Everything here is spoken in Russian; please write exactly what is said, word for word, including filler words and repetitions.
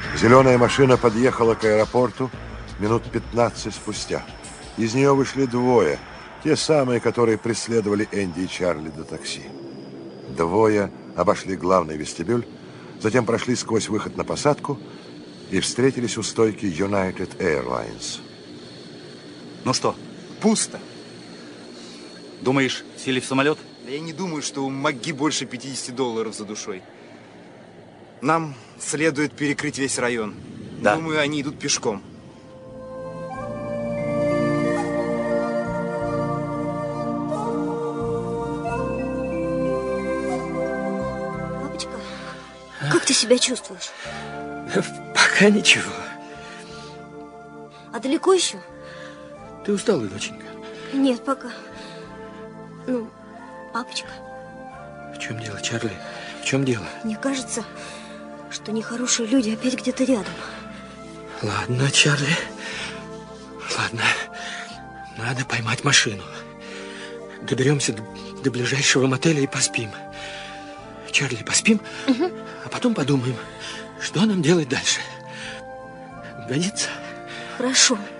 Зеленая машина подъехала к аэропорту минут пятнадцать спустя. Из нее вышли двое, те самые, которые преследовали Энди и Чарли до такси. Двое обошли главный вестибюль, затем прошли сквозь выход на посадку и встретились у стойки United Airlines. Ну что, пусто. Думаешь, сели в самолет? Да я не думаю, что у МакГи больше пятидесяти долларов за душой. Нам следует перекрыть весь район. Да. Думаю, они идут пешком. Папочка, как ты себя чувствуешь? Пока ничего. А далеко еще? Ты устала, доченька? Нет, пока. Ну, папочка. В чем дело, Чарли? В чем дело? Мне кажется, что нехорошие люди опять где-то рядом. Ладно, Чарли. Ладно. Надо поймать машину. Доберемся до, до ближайшего мотеля и поспим. Чарли, поспим? Угу. А потом подумаем, что нам делать дальше. Годится? Хорошо.